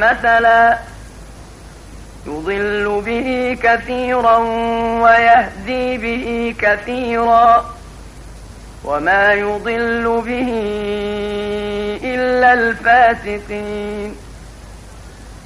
مثلا يضل به كثيرا ويهدي به كثيرا وما يضل به إلا الفاسقين.